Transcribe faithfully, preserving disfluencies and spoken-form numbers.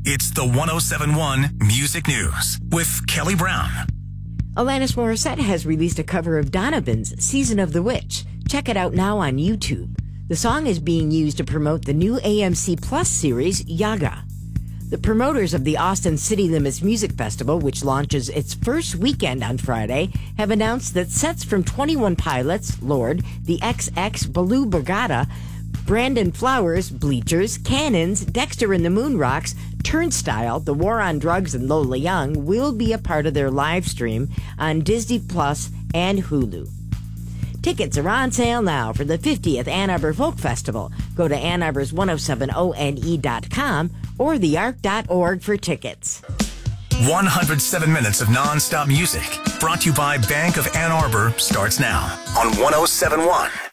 It's the one oh seven point one Music News with Kelly Brown. Alanis Morissette has released a cover of Donovan's Season of the Witch. Check it out now on YouTube. The song is being used to promote the new A M C Plus series, Yaga. The promoters of the Austin City Limits Music Festival, which launches its first weekend on Friday, have announced that sets from twenty-one Pilots, Lorde, the X X, Baloo Borgata, Brandon Flowers, Bleachers, Cannons, Dexter and the Moonrocks, Turnstile, The War on Drugs, and Lola Young will be a part of their live stream on Disney Plus and Hulu. Tickets are on sale now for the fiftieth Ann Arbor Folk Festival. Go to Ann Arbor's ten seventy dot com or the arc dot org for tickets. one hundred seven minutes of non-stop music brought to you by Bank of Ann Arbor starts now on one oh seven point one